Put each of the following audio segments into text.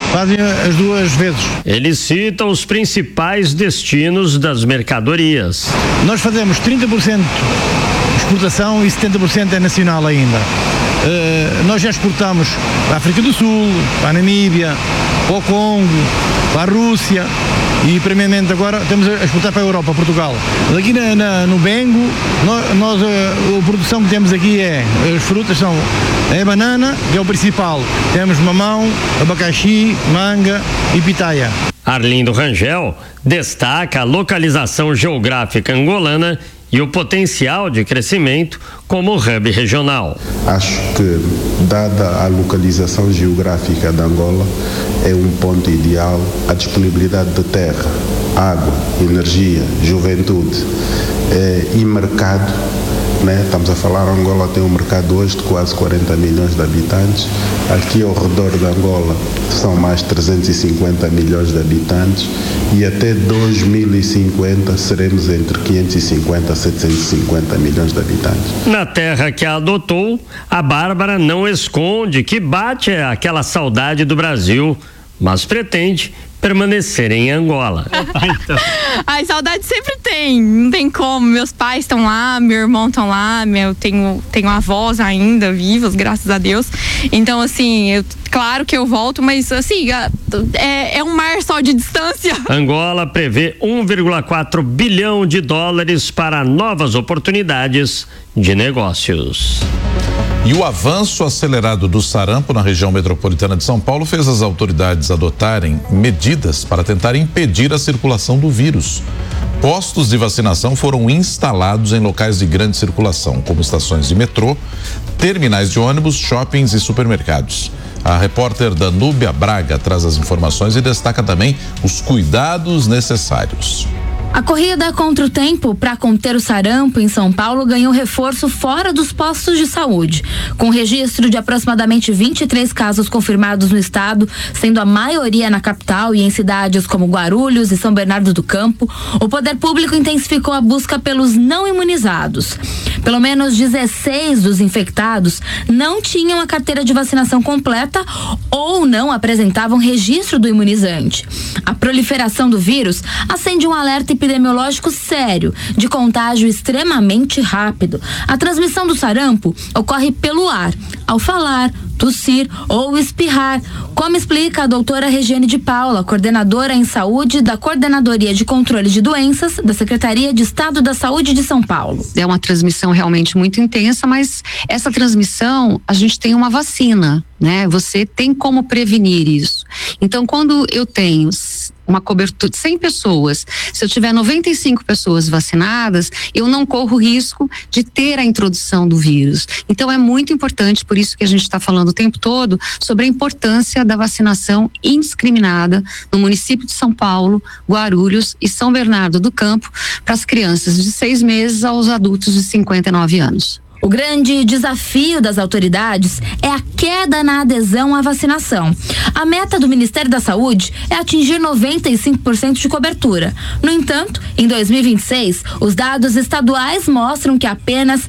fazem as duas vezes. Ele cita os principais destinos das mercadorias. Nós fazemos 30% exportação e 70% é nacional ainda. Nós já exportamos para a África do Sul, para a Namíbia, para o Congo, para a Rússia e, primeiramente, agora estamos a exportar para a Europa, Portugal. Aqui no Bengo, a produção que temos aqui as frutas são a banana, que é o principal. Temos mamão, abacaxi, manga e pitaia. Arlindo Rangel destaca a localização geográfica angolana e o potencial de crescimento como hub regional. Acho que, dada a localização geográfica da Angola, é um ponto ideal a disponibilidade de terra, água, energia, juventude e mercado. Estamos a falar, a Angola tem um mercado hoje de quase 40 milhões de habitantes. Aqui ao redor da Angola são mais 350 milhões de habitantes e até 2050 seremos entre 550 a 750 milhões de habitantes. Na terra que a adotou, a Bárbara não esconde que bate aquela saudade do Brasil, mas pretende permanecer em Angola. Ai, saudade sempre tem, não tem como. Meus pais estão lá, meu irmão estão lá, eu tenho avós ainda vivos, graças a Deus. Então, assim, claro que eu volto, mas assim, é um mar só de distância. Angola prevê 1,4 bilhão de dólares para novas oportunidades de negócios. E o avanço acelerado do sarampo na região metropolitana de São Paulo fez as autoridades adotarem medidas para tentar impedir a circulação do vírus. Postos de vacinação foram instalados em locais de grande circulação, como estações de metrô, terminais de ônibus, shoppings e supermercados. A repórter Danúbia Braga traz as informações e destaca também os cuidados necessários. A corrida contra o tempo para conter o sarampo em São Paulo ganhou reforço fora dos postos de saúde, com registro de aproximadamente 23 casos confirmados no estado, sendo a maioria na capital e em cidades como Guarulhos e São Bernardo do Campo. O poder público intensificou a busca pelos não imunizados. Pelo menos 16 dos infectados não tinham a carteira de vacinação completa ou não apresentavam registro do imunizante. A proliferação do vírus acende um alerta epidemiológico sério, de contágio extremamente rápido. A transmissão do sarampo ocorre pelo ar, ao falar, tossir ou espirrar, como explica a doutora Regiane de Paula, coordenadora em saúde da Coordenadoria de Controle de Doenças da Secretaria de Estado da Saúde de São Paulo. É uma transmissão realmente muito intensa, mas essa transmissão, a gente tem uma vacina, né? Você tem como prevenir isso. Então, quando eu tenho uma cobertura de 100 pessoas, se eu tiver 95 pessoas vacinadas, eu não corro risco de ter a introdução do vírus. Então é muito importante, por isso que a gente está falando o tempo todo, sobre a importância da vacinação indiscriminada no município de São Paulo, Guarulhos e São Bernardo do Campo, para as crianças de 6 meses aos adultos de 59 anos. O grande desafio das autoridades é a queda na adesão à vacinação. A meta do Ministério da Saúde é atingir 95% de cobertura. No entanto, em 2026, os dados estaduais mostram que apenas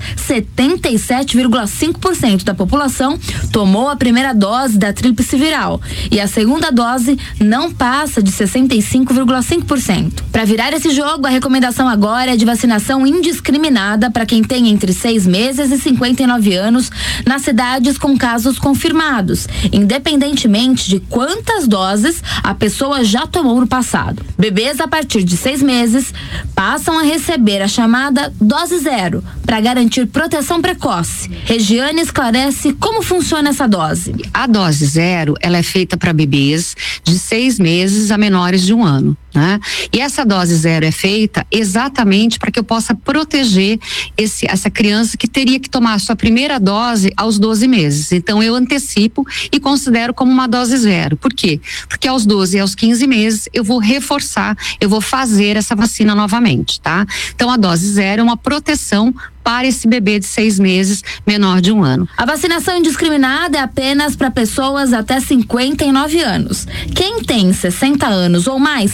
77,5% da população tomou a primeira dose da tríplice viral e a segunda dose não passa de 65,5%. Para virar esse jogo, a recomendação agora é de vacinação indiscriminada para quem tem entre 6 meses e 59 anos nas cidades com casos confirmados, independentemente de quantas doses a pessoa já tomou no passado. Bebês a partir de 6 meses passam a receber a chamada dose zero para garantir proteção precoce. Regiane esclarece como funciona essa dose. A dose zero, ela é feita para bebês de 6 meses a menores de 1 ano. Né? E essa dose zero é feita exatamente para que eu possa proteger essa criança que teria que tomar a sua primeira dose aos 12 meses. Então eu antecipo e considero como uma dose zero. Por quê? Porque aos 12 e aos 15 meses eu vou reforçar, eu vou fazer essa vacina novamente, tá? Então a dose zero é uma proteção para esse bebê de 6 meses menor de 1 ano. A vacinação indiscriminada é apenas para pessoas até 59 anos. Quem tem 60 anos ou mais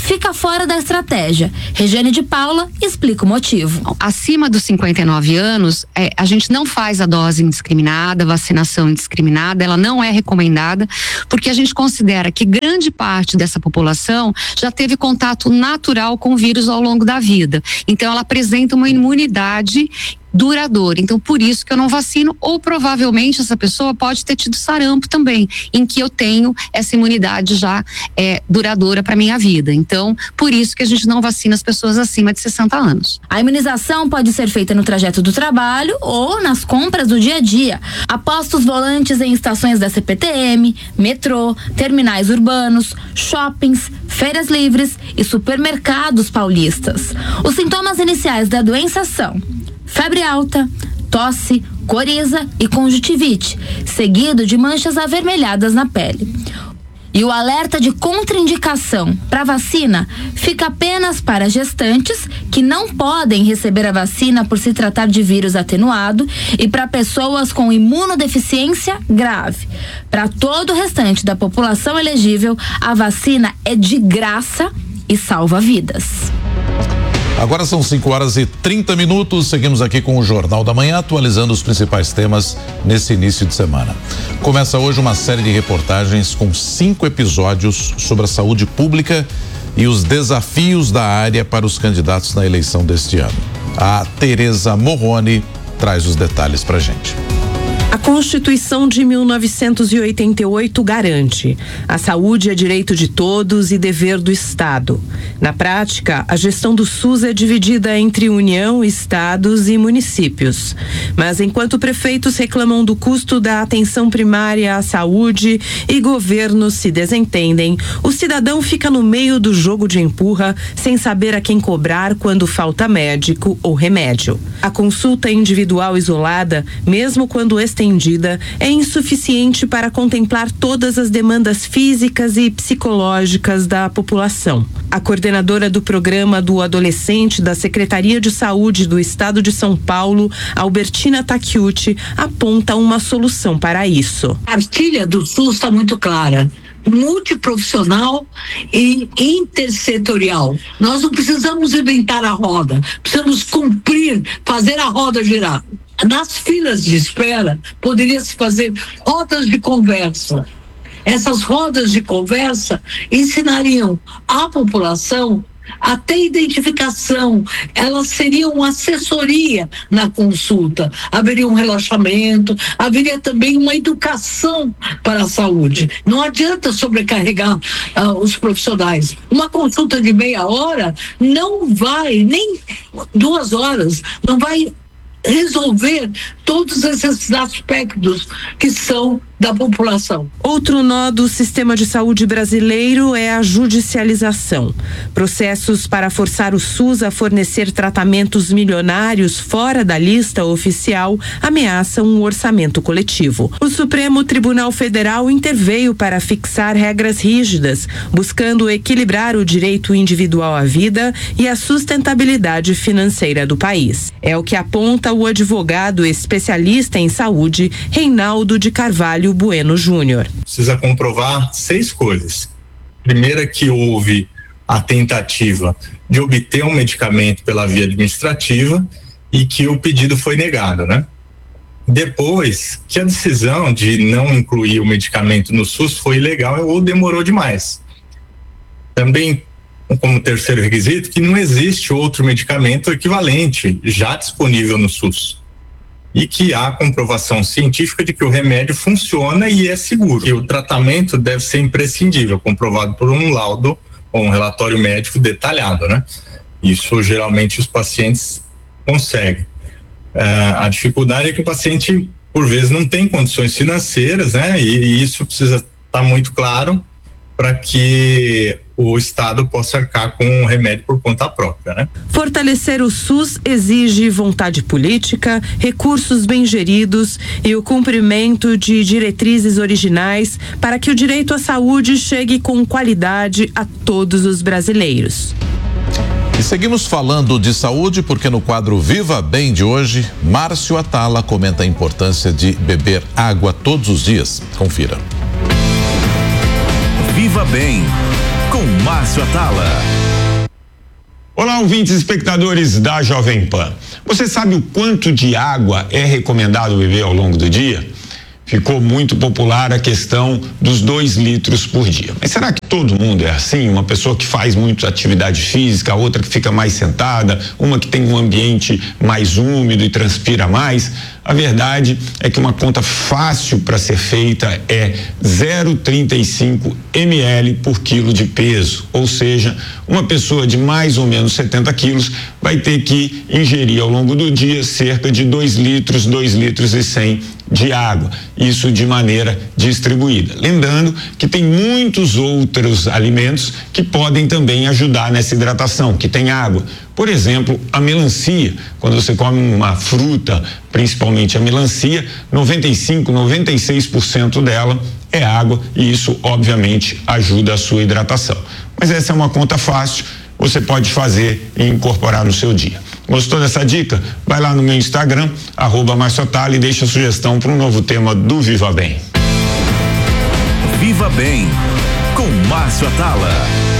fica fora da estratégia. Regiane de Paula explica o motivo. Acima dos 59 anos, a gente não faz a dose indiscriminada, vacinação indiscriminada, ela não é recomendada, porque a gente considera que grande parte dessa população já teve contato natural com o vírus ao longo da vida. Então, ela apresenta uma imunidade duradoura. Então, por isso que eu não vacino, ou provavelmente essa pessoa pode ter tido sarampo também, em que eu tenho essa imunidade já duradoura para minha vida. Então, por isso que a gente não vacina as pessoas acima de 60 anos. A imunização pode ser feita no trajeto do trabalho ou nas compras do dia a dia, a postos volantes em estações da CPTM, metrô, terminais urbanos, shoppings, feiras livres e supermercados paulistas. Os sintomas iniciais da doença são febre alta, tosse, coriza e conjuntivite, seguido de manchas avermelhadas na pele. E o alerta de contraindicação para vacina fica apenas para gestantes que não podem receber a vacina por se tratar de vírus atenuado e para pessoas com imunodeficiência grave. Para todo o restante da população elegível, a vacina é de graça e salva vidas. Agora são 5h30. Seguimos aqui com o Jornal da Manhã, atualizando os principais temas nesse início de semana. Começa hoje uma série de reportagens com 5 episódios sobre a saúde pública e os desafios da área para os candidatos na eleição deste ano. A Tereza Morrone traz os detalhes pra gente. A Constituição de 1988 garante: a saúde é direito de todos e dever do Estado. Na prática, a gestão do SUS é dividida entre União, estados e municípios. Mas enquanto prefeitos reclamam do custo da atenção primária à saúde e governos se desentendem, o cidadão fica no meio do jogo de empurra, sem saber a quem cobrar quando falta médico ou remédio. A consulta individual isolada, mesmo quando estendida, é insuficiente para contemplar todas as demandas físicas e psicológicas da população. A coordenadora do programa do adolescente da Secretaria de Saúde do Estado de São Paulo, Albertina Tachiuti, aponta uma solução para isso. A cartilha do SUS está muito clara: multiprofissional e intersetorial. Nós não precisamos inventar a roda, precisamos cumprir, fazer a roda girar. Nas filas de espera, poderia-se fazer rodas de conversa. Essas rodas de conversa ensinariam à população até identificação, elas seriam uma assessoria na consulta, haveria um relaxamento, haveria também uma educação para a saúde. Não adianta sobrecarregar os profissionais. Uma consulta de meia hora não vai, nem 2 horas, não vai resolver todos esses aspectos que são da população. Outro nó do sistema de saúde brasileiro é a judicialização. Processos para forçar o SUS a fornecer tratamentos milionários fora da lista oficial ameaçam um orçamento coletivo. O Supremo Tribunal Federal interveio para fixar regras rígidas, buscando equilibrar o direito individual à vida e a sustentabilidade financeira do país. É o que aponta o advogado especialista em saúde, Reinaldo de Carvalho Bueno Júnior. Precisa comprovar 6 coisas. Primeira, que houve a tentativa de obter um medicamento pela via administrativa e que o pedido foi negado, né? Depois, que a decisão de não incluir o medicamento no SUS foi ilegal ou demorou demais. Também, como terceiro requisito, que não existe outro medicamento equivalente já disponível no SUS e que há comprovação científica de que o remédio funciona e é seguro. E o tratamento deve ser imprescindível, comprovado por um laudo ou um relatório médico detalhado, né? Isso geralmente os pacientes conseguem. A dificuldade é que o paciente, por vezes, não tem condições financeiras, né? E isso precisa estar muito claro para que o Estado possa arcar com o remédio por conta própria, né? Fortalecer o SUS exige vontade política, recursos bem geridos e o cumprimento de diretrizes originais para que o direito à saúde chegue com qualidade a todos os brasileiros. E seguimos falando de saúde porque no quadro Viva Bem de hoje, Márcio Atala comenta a importância de beber água todos os dias. Confira. Viva Bem. com Márcio Atala. Olá, ouvintes e espectadores da Jovem Pan. Você sabe o quanto de água é recomendado beber ao longo do dia? Ficou muito popular a questão dos 2 litros por dia. Mas será que todo mundo é assim? Uma pessoa que faz muita atividade física, outra que fica mais sentada, uma que tem um ambiente mais úmido e transpira mais? A verdade é que uma conta fácil para ser feita é 0,35 ml por quilo de peso. Ou seja, uma pessoa de mais ou menos 70 quilos vai ter que ingerir ao longo do dia cerca de 2 litros e 100 de água. Isso de maneira distribuída. Lembrando que tem muitos outros alimentos que podem também ajudar nessa hidratação, que tem água. Por exemplo, a melancia. Quando você come uma fruta, principalmente a melancia, 96% dela é água e isso, obviamente, ajuda a sua hidratação. Mas essa é uma conta fácil, você pode fazer e incorporar no seu dia. Gostou dessa dica? Vai lá no meu Instagram, @Márcio Atala, e deixa a sugestão para um novo tema do Viva Bem. Viva Bem, com Márcio Atala.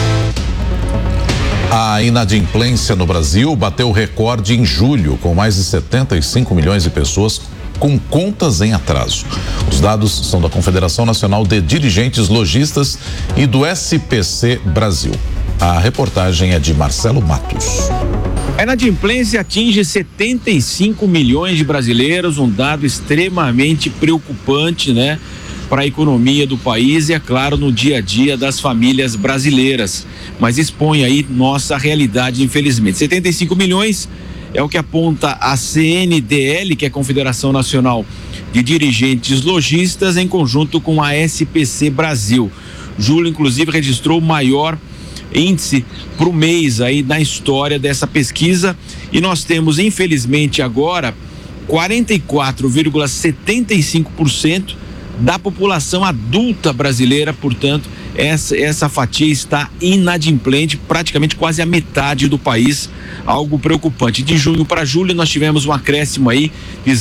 A inadimplência no Brasil bateu recorde em julho, com mais de 75 milhões de pessoas com contas em atraso. Os dados são da Confederação Nacional de Dirigentes Lojistas e do SPC Brasil. A reportagem é de Marcelo Matos. A inadimplência atinge 75 milhões de brasileiros, um dado extremamente preocupante, né? Para a economia do país e, é claro, no dia a dia das famílias brasileiras. Mas expõe aí nossa realidade, infelizmente. 75 milhões é o que aponta a CNDL, que é a Confederação Nacional de Dirigentes Lojistas, em conjunto com a SPC Brasil. Julho, inclusive, registrou o maior índice para o mês aí na história dessa pesquisa, e nós temos, infelizmente, agora 44,75% da população adulta brasileira. Portanto, essa fatia está inadimplente, praticamente quase a metade do país, algo preocupante. De junho para julho nós tivemos um acréscimo aí de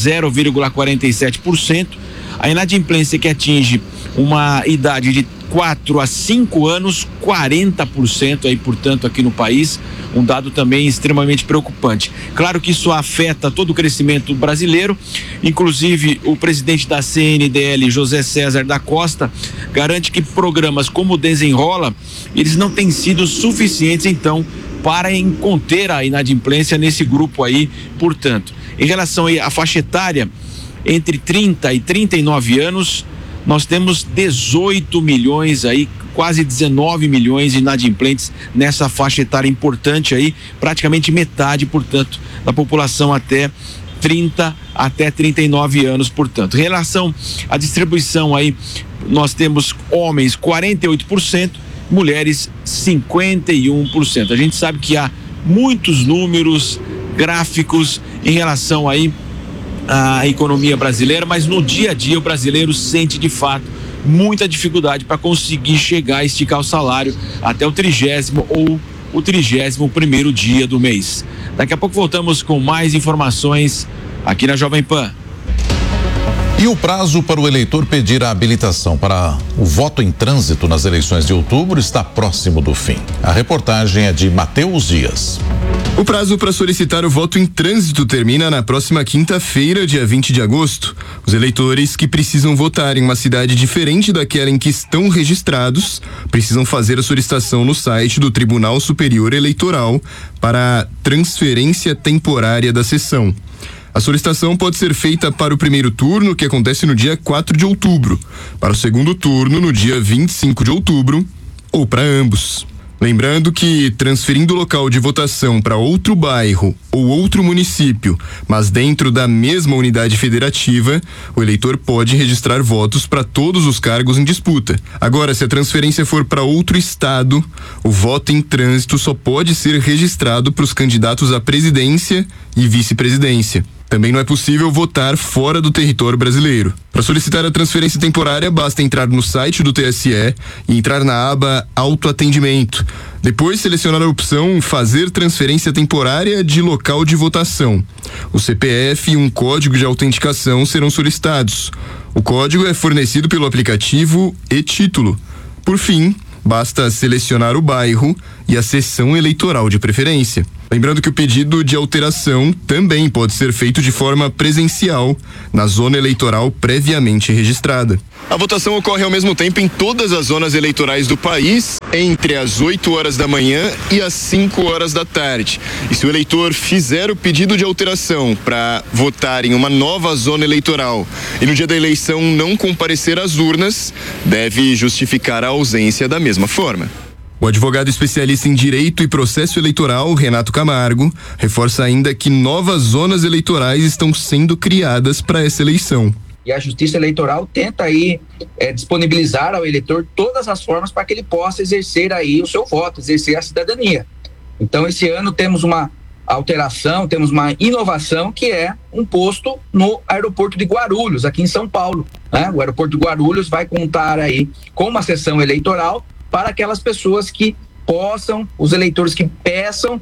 0,47%. A inadimplência que atinge uma idade de 4 a 5 anos, 40% aí, portanto, aqui no país, um dado também extremamente preocupante. Claro que isso afeta todo o crescimento brasileiro, inclusive o presidente da CNDL, José César da Costa, garante que programas como o Desenrola, eles não têm sido suficientes, então, para conter a inadimplência nesse grupo aí. Portanto, em relação aí à faixa etária, entre 30 e 39 anos, nós temos 18 milhões aí, quase 19 milhões de inadimplentes nessa faixa etária importante aí, praticamente metade, portanto, da população até 30 até 39 anos, portanto. Em relação à distribuição aí, nós temos homens 48%, mulheres 51%. A gente sabe que há muitos números, gráficos em relação aí a economia brasileira, mas no dia a dia o brasileiro sente de fato muita dificuldade para conseguir chegar a esticar o salário até o 30º ou o 31º dia do mês. Daqui a pouco voltamos com mais informações aqui na Jovem Pan. E o prazo para o eleitor pedir a habilitação para o voto em trânsito nas eleições de outubro está próximo do fim. A reportagem é de Matheus Dias. O prazo para solicitar o voto em trânsito termina na próxima quinta-feira, dia 20 de agosto. Os eleitores que precisam votar em uma cidade diferente daquela em que estão registrados precisam fazer a solicitação no site do Tribunal Superior Eleitoral para a transferência temporária da sessão. A solicitação pode ser feita para o primeiro turno, que acontece no dia 4 de outubro, para o segundo turno, no dia 25 de outubro, ou para ambos. Lembrando que, transferindo o local de votação para outro bairro ou outro município, mas dentro da mesma unidade federativa, o eleitor pode registrar votos para todos os cargos em disputa. Agora, se a transferência for para outro estado, o voto em trânsito só pode ser registrado para os candidatos à presidência e vice-presidência. Também não é possível votar fora do território brasileiro. Para solicitar a transferência temporária, basta entrar no site do TSE e entrar na aba Autoatendimento. Depois, selecionar a opção Fazer transferência temporária de local de votação. O CPF e um código de autenticação serão solicitados. O código é fornecido pelo aplicativo e-Título. Por fim, Basta selecionar o bairro e a seção eleitoral de preferência. Lembrando que o pedido de alteração também pode ser feito de forma presencial na zona eleitoral previamente registrada. A votação ocorre ao mesmo tempo em todas as zonas eleitorais do país, entre as 8 horas da manhã e as 5 horas da tarde. E se o eleitor fizer o pedido de alteração para votar em uma nova zona eleitoral e no dia da eleição não comparecer às urnas, deve justificar a ausência da mesma forma. O advogado especialista em direito e processo eleitoral, Renato Camargo, reforça ainda que novas zonas eleitorais estão sendo criadas para essa eleição. E a Justiça Eleitoral tenta aí disponibilizar ao eleitor todas as formas para que ele possa exercer aí o seu voto, exercer a cidadania. Então, esse ano temos uma alteração, temos uma inovação, que é um posto no aeroporto de Guarulhos, aqui em São Paulo, né? O aeroporto de Guarulhos vai contar aí com uma sessão eleitoral para aquelas pessoas que possam, os eleitores que peçam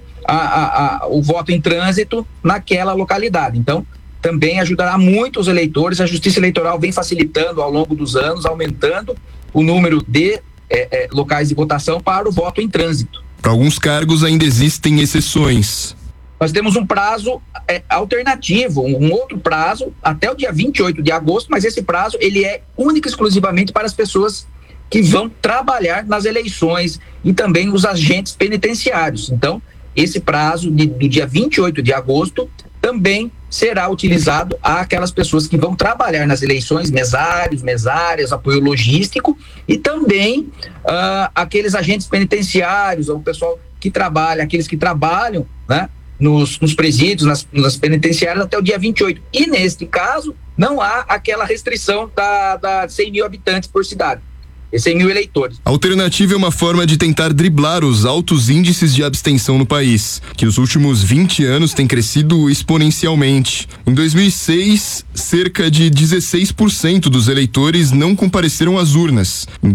o voto em trânsito naquela localidade. Então, também ajudará muito os eleitores. A Justiça Eleitoral vem facilitando ao longo dos anos, aumentando o número de locais de votação para o voto em trânsito. Para alguns cargos ainda existem exceções. Nós temos um prazo alternativo, um outro prazo, até o dia 28 de agosto, mas esse prazo ele é único e exclusivamente para as pessoas que vão trabalhar nas eleições e também os agentes penitenciários. Então, esse prazo do dia 28 de agosto também será utilizado àquelas pessoas que vão trabalhar nas eleições, mesários, mesárias, apoio logístico, e também aqueles agentes penitenciários, o pessoal que trabalha, aqueles que trabalham, né, nos presídios, nas penitenciárias até o dia 28. E neste caso, não há aquela restrição da 100 mil habitantes por cidade. 100 mil eleitores. A alternativa é uma forma de tentar driblar os altos índices de abstenção no país, que nos últimos 20 anos tem crescido exponencialmente. Em 2006, cerca de 16% dos eleitores não compareceram às urnas. Em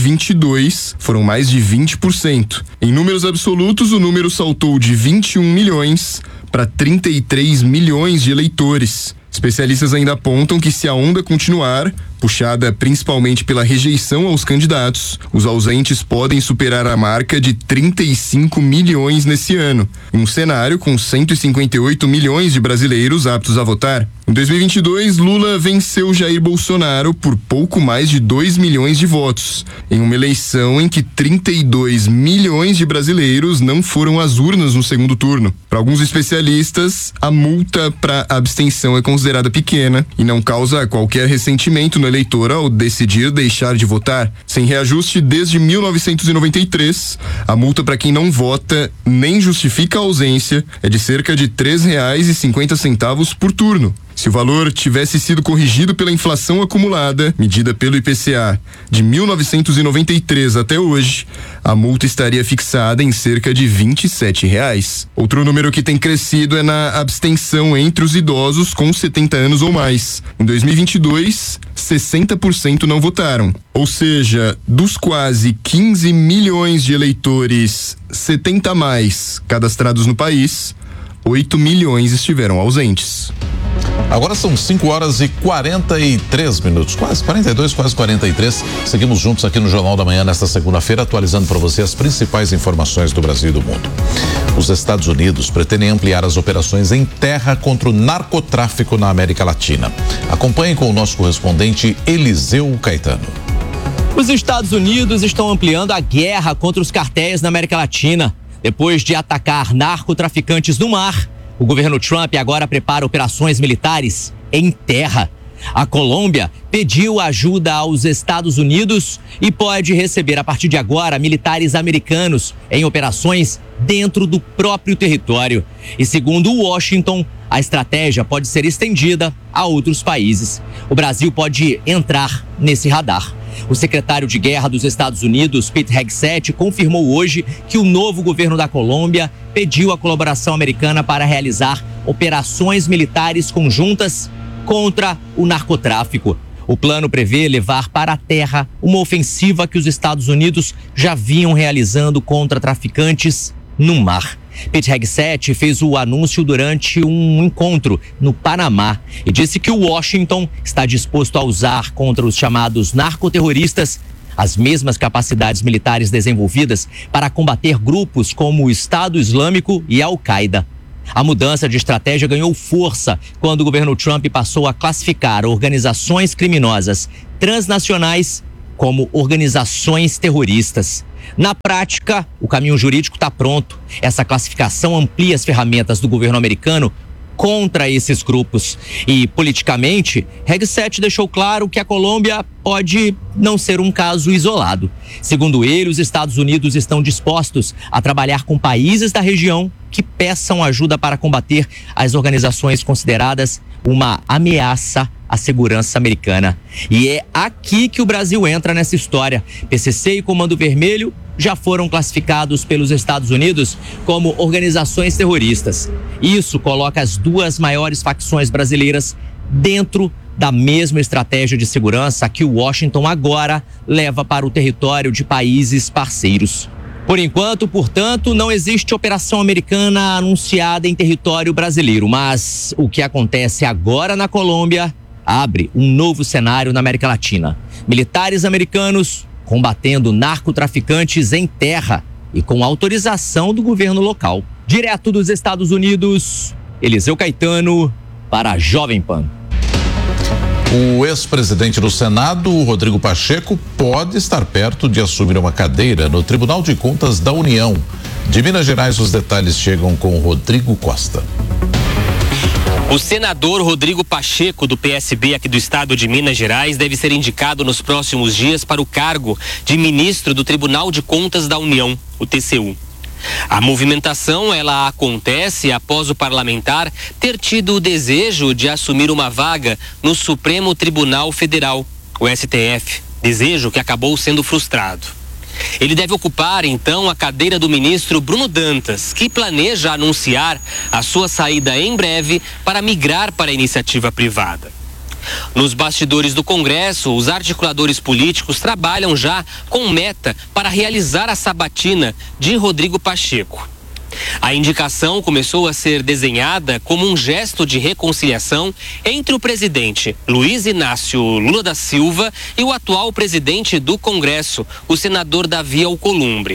2022, foram mais de 20%. Em números absolutos, o número saltou de 21 milhões para 33 milhões de eleitores. Especialistas ainda apontam que, se a onda continuar, puxada principalmente pela rejeição aos candidatos, os ausentes podem superar a marca de 35 milhões nesse ano, em um cenário com 158 milhões de brasileiros aptos a votar. Em 2022, Lula venceu Jair Bolsonaro por pouco mais de 2 milhões de votos, em uma eleição em que 32 milhões de brasileiros não foram às urnas no segundo turno. Para alguns especialistas, a multa para abstenção é considerada pequena e não causa qualquer ressentimento no eleitor ao decidir deixar de votar. Sem reajuste desde 1993, a multa para quem não vota nem justifica a ausência é de cerca de R$ 3,50 por turno. Se o valor tivesse sido corrigido pela inflação acumulada, medida pelo IPCA, de 1993 até hoje, a multa estaria fixada em cerca de R$ 27. Outro número que tem crescido é na abstenção entre os idosos com 70 anos ou mais. Em 2022, 60% não votaram. Ou seja, dos quase 15 milhões de eleitores 70 a mais cadastrados no país, 8 milhões estiveram ausentes. Agora são 5 horas e 43 minutos, quase 42, quase 43. Seguimos juntos aqui no Jornal da Manhã nesta segunda-feira, atualizando para você as principais informações do Brasil e do mundo. Os Estados Unidos pretendem ampliar as operações em terra contra o narcotráfico na América Latina. Acompanhe com o nosso correspondente Eliseu Caetano. Os Estados Unidos estão ampliando a guerra contra os cartéis na América Latina. Depois de atacar narcotraficantes no mar, o governo Trump agora prepara operações militares em terra. A Colômbia pediu ajuda aos Estados Unidos e pode receber a partir de agora militares americanos em operações dentro do próprio território. E segundo Washington, a estratégia pode ser estendida a outros países. O Brasil pode entrar nesse radar. O secretário de Guerra dos Estados Unidos, Pete Hegseth, confirmou hoje que o novo governo da Colômbia pediu a colaboração americana para realizar operações militares conjuntas contra o narcotráfico. O plano prevê levar para a terra uma ofensiva que os Estados Unidos já vinham realizando contra traficantes no mar. Pete Hegseth fez o anúncio durante um encontro no Panamá e disse que o Washington está disposto a usar contra os chamados narcoterroristas as mesmas capacidades militares desenvolvidas para combater grupos como o Estado Islâmico e a Al-Qaeda. A mudança de estratégia ganhou força quando o governo Trump passou a classificar organizações criminosas transnacionais como organizações terroristas. Na prática, o caminho jurídico está pronto. Essa classificação amplia as ferramentas do governo americano contra esses grupos. E, politicamente, Hegseth deixou claro que a Colômbia pode não ser um caso isolado. Segundo ele, os Estados Unidos estão dispostos a trabalhar com países da região que peçam ajuda para combater as organizações consideradas uma ameaça à segurança americana. E é aqui que o Brasil entra nessa história. PCC e Comando Vermelho já foram classificados pelos Estados Unidos como organizações terroristas. Isso coloca as duas maiores facções brasileiras dentro da mesma estratégia de segurança que Washington agora leva para o território de países parceiros. Por enquanto, portanto, não existe operação americana anunciada em território brasileiro, mas o que acontece agora na Colômbia abre um novo cenário na América Latina. Militares americanos combatendo narcotraficantes em terra e com autorização do governo local. Direto dos Estados Unidos, Eliseu Caetano para a Jovem Pan. O ex-presidente do Senado, Rodrigo Pacheco, pode estar perto de assumir uma cadeira no Tribunal de Contas da União. De Minas Gerais, os detalhes chegam com Rodrigo Costa. O senador Rodrigo Pacheco, do PSB aqui do estado de Minas Gerais, deve ser indicado nos próximos dias para o cargo de ministro do Tribunal de Contas da União, o TCU. A movimentação, ela acontece após o parlamentar ter tido o desejo de assumir uma vaga no Supremo Tribunal Federal, o STF, desejo que acabou sendo frustrado. Ele deve ocupar, então, a cadeira do ministro Bruno Dantas, que planeja anunciar a sua saída em breve para migrar para a iniciativa privada. Nos bastidores do Congresso, os articuladores políticos trabalham já com meta para realizar a sabatina de Rodrigo Pacheco. A indicação começou a ser desenhada como um gesto de reconciliação entre o presidente Luiz Inácio Lula da Silva e o atual presidente do Congresso, o senador Davi Alcolumbre.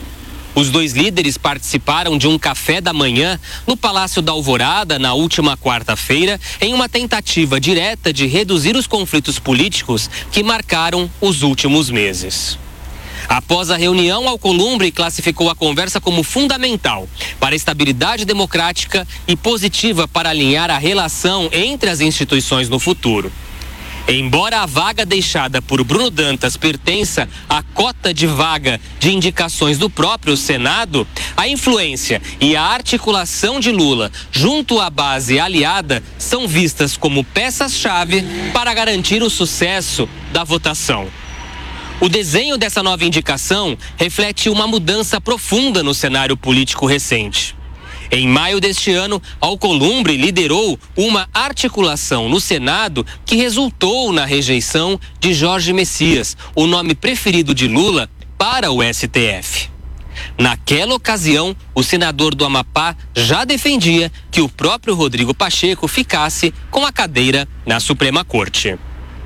Os dois líderes participaram de um café da manhã no Palácio da Alvorada na última quarta-feira, em uma tentativa direta de reduzir os conflitos políticos que marcaram os últimos meses. Após a reunião, Alcolumbre classificou a conversa como fundamental para a estabilidade democrática e positiva para alinhar a relação entre as instituições no futuro. Embora a vaga deixada por Bruno Dantas pertença à cota de vaga de indicações do próprio Senado, a influência e a articulação de Lula junto à base aliada são vistas como peças-chave para garantir o sucesso da votação. O desenho dessa nova indicação reflete uma mudança profunda no cenário político recente. Em maio deste ano, Alcolumbre liderou uma articulação no Senado que resultou na rejeição de Jorge Messias, o nome preferido de Lula, para o STF. Naquela ocasião, o senador do Amapá já defendia que o próprio Rodrigo Pacheco ficasse com a cadeira na Suprema Corte.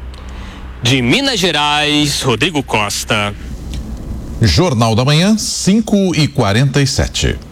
De Minas Gerais, Rodrigo Costa. Jornal da Manhã, 5h47.